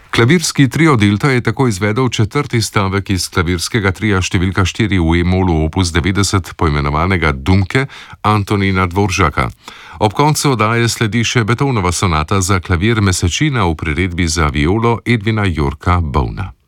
Klavirski trio Delta je tako izvedel četrti stavek iz klavirskega tria številka 4 v E-molu opus 90, poimenovanega Dumke Antonina Dvoržaka. Ob koncu oddaje sledi še Beethovenova sonata za klavir Mesečina v priredbi za violo Edvina Jurka Bovna.